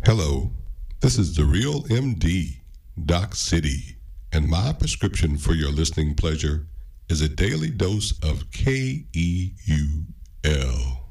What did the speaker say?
Hello, this is the Real MD, Doc City, and my prescription for your listening pleasure is a daily dose of KEUL.